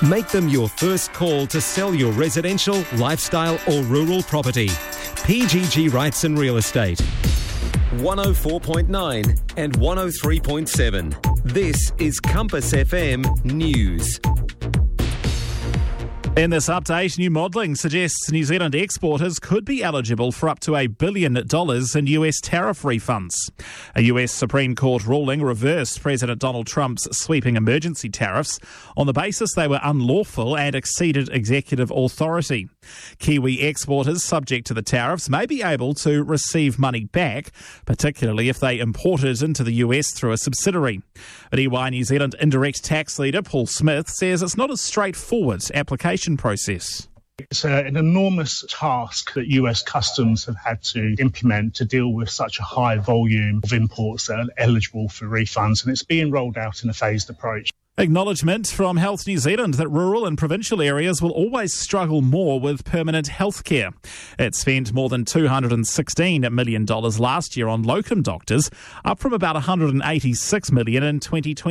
Make them your first call to sell your residential, lifestyle or rural property. PGG Rights and Real Estate. 104.9 and 103.7. This is Compass FM News. In this update, new modelling suggests New Zealand exporters could be eligible for up to $1 billion in US tariff refunds. A US Supreme Court ruling reversed President Donald Trump's sweeping emergency tariffs on the basis they were unlawful and exceeded executive authority. Kiwi exporters subject to the tariffs may be able to receive money back, particularly if they imported into the US through a subsidiary. But EY New Zealand indirect tax leader Paul Smith says it's not a straightforward application process. It's an enormous task that US Customs have had to implement to deal with such a high volume of imports that are eligible for refunds, and it's being rolled out in a phased approach. Acknowledgement from Health New Zealand that rural and provincial areas will always struggle more with permanent health care. It spent more than $216 million last year on locum doctors, up from about $186 million in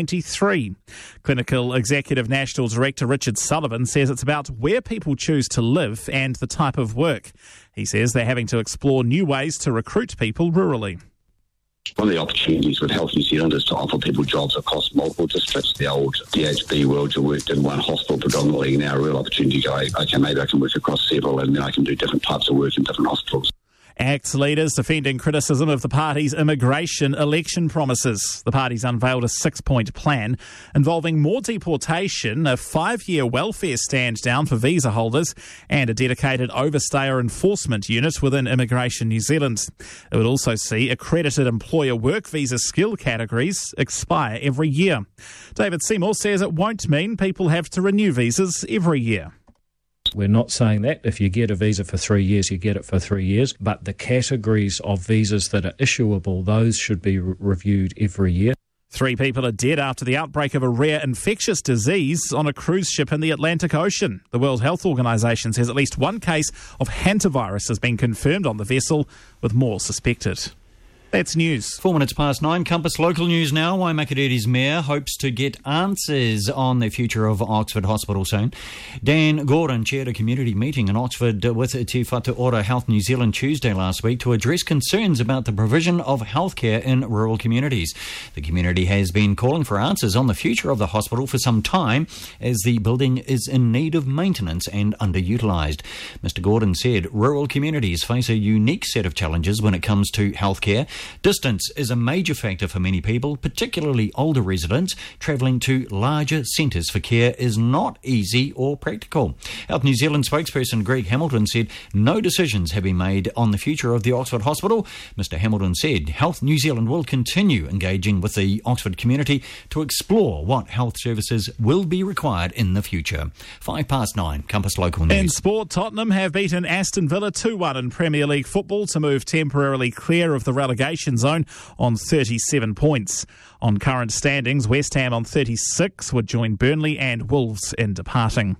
2023. Clinical Executive National Director Richard Sullivan says it's about where people choose to live and the type of work. He says they're having to explore new ways to recruit people rurally. One of the opportunities with Health New Zealand is to offer people jobs across multiple districts. The old DHB world, you worked in one hospital predominantly, now a real opportunity to go, okay, maybe I can work across several and then I can do different types of work in different hospitals. ACT leaders defending criticism of the party's immigration election promises. The party's unveiled a 6-point plan involving more deportation, a 5-year welfare stand down for visa holders, and a dedicated overstayer enforcement unit within Immigration New Zealand. It would also see accredited employer work visa skill categories expire every year. David Seymour says it won't mean people have to renew visas every year. We're not saying that if you get a visa for 3 years, you get it for 3 years, but the categories of visas that are issuable, those should be reviewed every year. 3 people are dead after the outbreak of a rare infectious disease on a cruise ship in the Atlantic Ocean. The World Health Organization says at least 1 case of hantavirus has been confirmed on the vessel, with more suspected. That's news. 4 minutes past 9. Compass local news now. Waimakiriri's mayor hopes to get answers on the future of Oxford Hospital soon. Dan Gordon chaired a community meeting in Oxford with Te Whatu Ora Health New Zealand Tuesday last week to address concerns about the provision of healthcare in rural communities. The community has been calling for answers on the future of the hospital for some time, as the building is in need of maintenance and underutilised. Mr Gordon said rural communities face a unique set of challenges when it comes to healthcare. Distance is a major factor for many people, particularly older residents. Travelling to larger centres for care is not easy or practical. Health New Zealand spokesperson Greg Hamilton said no decisions have been made on the future of the Oxford Hospital. Mr Hamilton said Health New Zealand will continue engaging with the Oxford community to explore what health services will be required in the future. 9:05, Compass Local News. In sport, Tottenham have beaten Aston Villa 2-1 in Premier League football to move temporarily clear of the relegation zone on 37 points. On current standings, West Ham on 36 would join Burnley and Wolves in departing.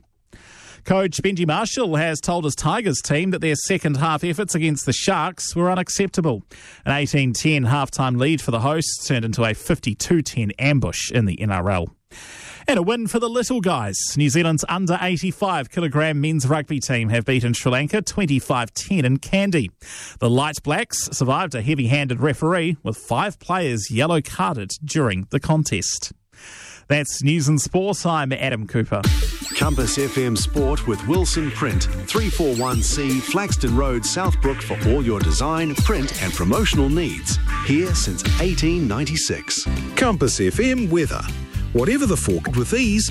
Coach Benji Marshall has told his Tigers team that their second half efforts against the Sharks were unacceptable. An 18-10 halftime lead for the hosts turned into a 52-10 ambush in the NRL. And a win for the little guys. New Zealand's under 85-kilogram men's rugby team have beaten Sri Lanka 25-10 in Kandy. The Light Blacks survived a heavy-handed referee with 5 players yellow-carded during the contest. That's News and Sport. I'm Adam Cooper. Compass FM Sport with Wilson Print, 341C Flaxton Road, Southbrook, for all your design, print and promotional needs. Here since 1896. Compass FM weather. Whatever the fork with these,